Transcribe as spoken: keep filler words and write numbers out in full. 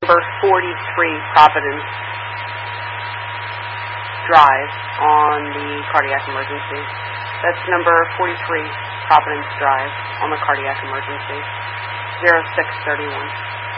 number forty-three Providence Drive on the cardiac emergency. That's number forty-three Providence Drive on the cardiac emergency. zero six thirty-one.